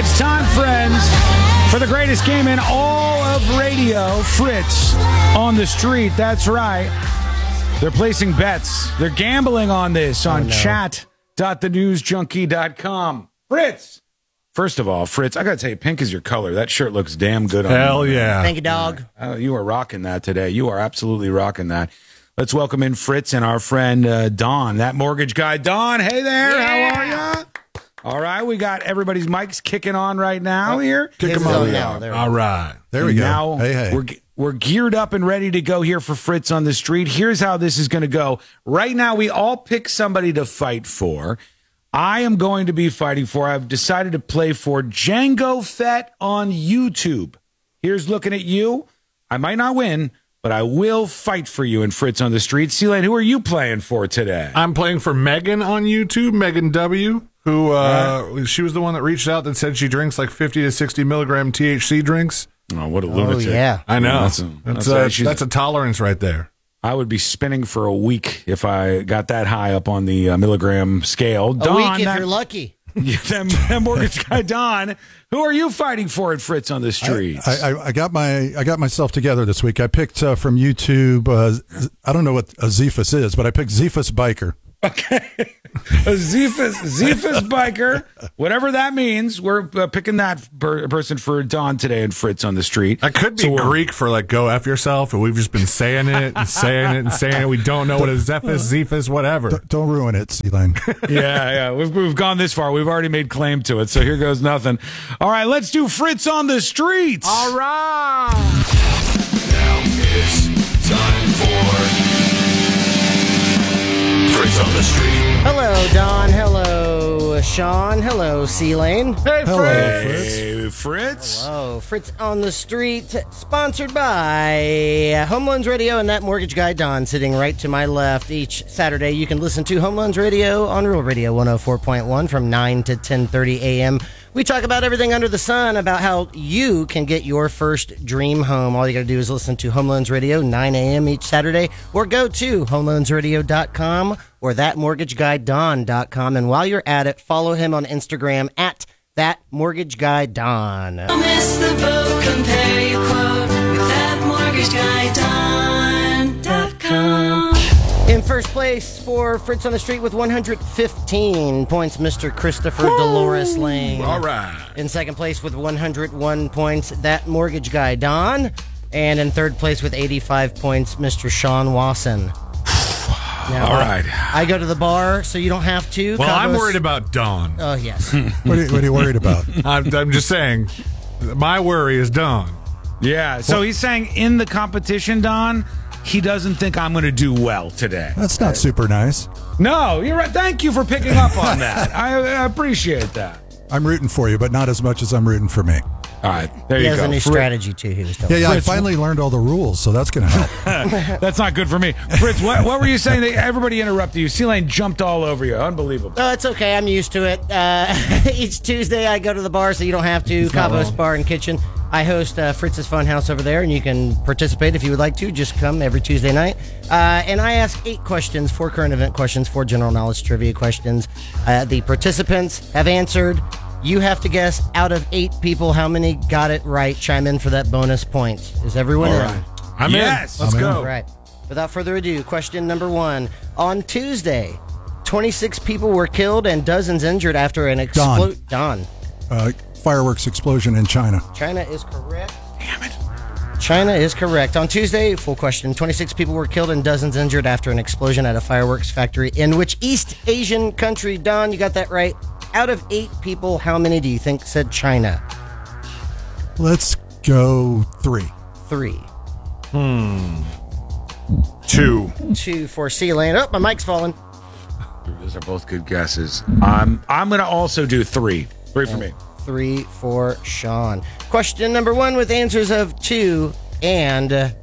It's time, friends, for the greatest game in all of radio, Fritz on the Street. That's right. They're placing bets. They're gambling on this on chat.thenewsjunkie.com. Fritz. First of all, Fritz, I got to tell you, pink is your color. That shirt looks damn good on you. Hell yeah. Thank you, dog. You are rocking that today. You are absolutely rocking that. Let's welcome in Fritz and our friend Don, that mortgage guy. Don, hey there. Yeah. How are you? All right, we got everybody's mics kicking on right now here. Kick them on on now. All right. There we go. Now Hey. we're geared up and ready to go here for Fritz on the Street. Here's how this is going to go. Right now, we all pick somebody to fight for. I am going to be fighting for, I've decided to play for Django Fett on YouTube. Here's looking at you. I might not win, but I will fight for you in Fritz on the Street. C-Lane, who are you playing for today? I'm playing for Megan on YouTube, Megan W., who she was the one that reached out that said she drinks like 50 to 60 milligram THC drinks. Oh, what a lunatic. yeah. I know. That's a tolerance right there. I would be spinning for a week if I got that high up on the milligram scale. A Don, week if you're lucky. that mortgage guy, Don. Who are you fighting for at Fritz on the Street? I got myself together this week. I picked from YouTube. I don't know what a Zephus is, but I picked Zephus Biker. Okay. A Zephus biker, whatever that means. We're picking that person for Don today and Fritz on the Street. That could be Greek for like go F yourself, but we've just been saying it and saying it and saying it. We don't know what a Zephus, whatever. Don't ruin it, C-Lane. Yeah. We've gone this far. We've already made claim to it, so here goes nothing. All right, let's do Fritz on the Street. All right. Now it's time for Fritz on the Street. Hello, Don. Hello, Sean. Hello, C-Lane. Hey, Hello, Fritz. Hey, Fritz. Oh, Fritz on the Street, sponsored by Home Loans Radio and that mortgage guy, Don, sitting right to my left. Each Saturday, you can listen to Home Loans Radio on Real Radio 104.1 from 9 to 10:30 a.m. We talk about everything under the sun, about how you can get your first dream home. All you got to do is listen to Home Loans Radio, 9 a.m. each Saturday, or go to homeloansradio.com or thatmortgageguyDon.com. And while you're at it, follow him on Instagram at thatmortgageguyDon. Don't miss the boat, compare your quote with thatmortgageguyDon.com. In first place for Fritz on the Street with 115 points, Mr. Christopher Dolores Lane. All right. In second place with 101 points, that mortgage guy, Don. And in third place with 85 points, Mr. Sean Wasson. Now, All right. I go to the bar, so you don't have to. Well, I'm Cabos- worried about Dawn. Oh, yes. What are you worried about? I'm just saying, my worry is Dawn. Yeah, so he's saying in the competition, Don, he doesn't think I'm going to do well today. That's not super nice. No, you're right. Thank you for picking up on that. I appreciate that. I'm rooting for you, but not as much as I'm rooting for me. All right, there He you has go. a new strategy, too, he was telling me. Yeah, I Fritz, finally learned all the rules, so that's going to help. That's not good for me. Fritz, what were you saying? Everybody interrupted you. C-Lane jumped all over you. Unbelievable. Oh, it's okay. I'm used to it. Each Tuesday, I go to the bar, so you don't have to. Cabos Bar and Kitchen. I host Fritz's Funhouse over there, and you can participate if you would like to. Just come every Tuesday night. And I ask 8 questions, 4 current event questions, 4 general knowledge trivia questions. The participants have answered. You have to guess out of 8 people how many got it right. Chime in for that bonus point. Is everyone All in? right. I'm Yes. in. Let's I'm in. go. All right. Without further ado, question number 1. On Tuesday, 26 people were killed and dozens injured after an explosion. Don. Fireworks explosion in China. China is correct. Damn it. China is correct. On Tuesday, full question, 26 people were killed and dozens injured after an explosion at a fireworks factory in which East Asian country? Don, you got that right. Out of 8 people, how many do you think said China? Let's go 3. 3. 2. 2 for C-Lane. Oh, my mic's falling. Those are both good guesses. I'm going to also do 3. 3 for me. 3 for Sean. Question number 1 with answers of 2 and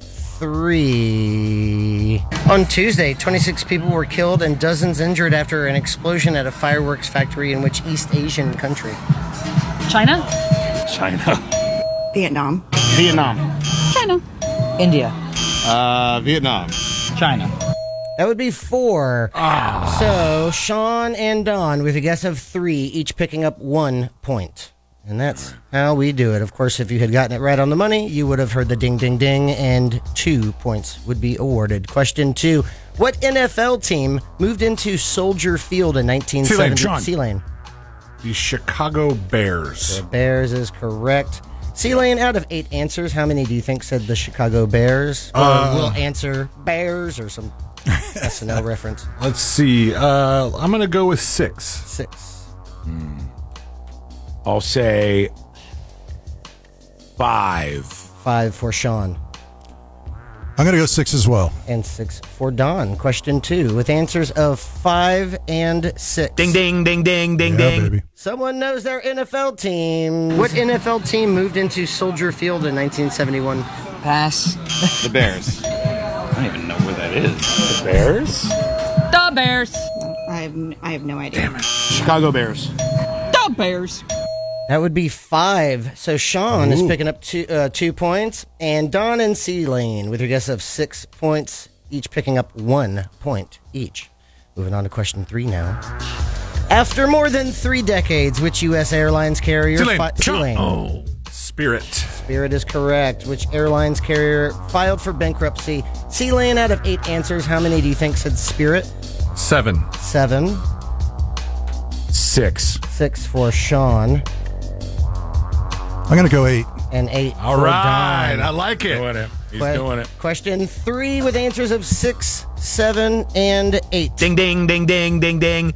3. On Tuesday, 26 people were killed and dozens injured after an explosion at a fireworks factory in which East Asian country? China? Vietnam. Vietnam. China. India. Vietnam. China. That would be 4. So, Sean and Don, with a guess of 3, each picking up 1 point. And that's how we do it. Of course, if you had gotten it right on the money, you would have heard the ding, ding, ding, and 2 points would be awarded. Question 2. What NFL team moved into Soldier Field in 1970? Sean. C-Lane. The Chicago Bears. The Bears is correct. C-Lane, out of 8 answers, how many do you think said the Chicago Bears? Or will answer Bears or some SNL reference? Let's see. I'm going to go with 6. 6. I'll say 5. 5 for Sean. I'm going to go 6 as well. And 6 for Don. Question 2. With answers of 5 and 6. Ding, ding, ding, ding, ding, Yeah, ding. baby. Someone knows their NFL team. What NFL team moved into Soldier Field in 1971? Pass. The Bears. I don't even know where that is. The Bears? The Bears. I have no idea. Chicago Bears. The Bears. That would be 5. So Sean is picking up 2 points, and Don and C-Lane with your guess of 6 points, each picking up 1 point each. Moving on to question 3 now. After more than 3 decades, which U.S. airlines carrier... C-Lane. C-Lane. Oh, Spirit. Spirit is correct. Which airlines carrier filed for bankruptcy? C-Lane, out of 8 answers, how many do you think said Spirit? 7. 7. 6. 6 for Sean. I'm going to go 8. And 8 All for right. Don. I like it. Doing it. He's Que- doing it. Question 3 with answers of 6, 7, and 8. Ding, ding, ding, ding, ding, ding.